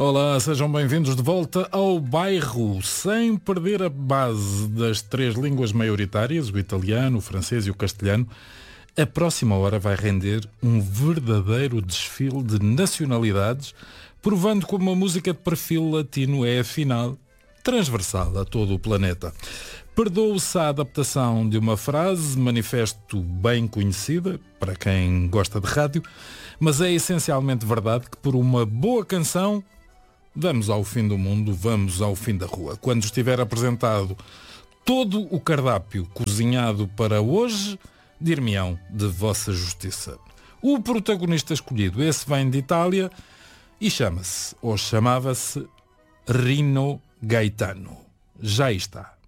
Olá, sejam bem-vindos de volta ao bairro, sem perder a base das 3 línguas maioritárias, o italiano, o francês e o castelhano. A próxima hora vai render um verdadeiro desfile de nacionalidades, provando como a música de perfil latino é, afinal, transversal a todo o planeta. Perdoa-se a adaptação de uma frase, manifesto bem conhecida, para quem gosta de rádio, mas é essencialmente verdade que por uma boa canção, vamos ao fim do mundo, vamos ao fim da rua. Quando estiver apresentado todo o cardápio cozinhado para hoje, dir-me-ão de vossa justiça. O protagonista escolhido, esse vem de Itália e chama-se, ou chamava-se, Rino Gaetano. Já está.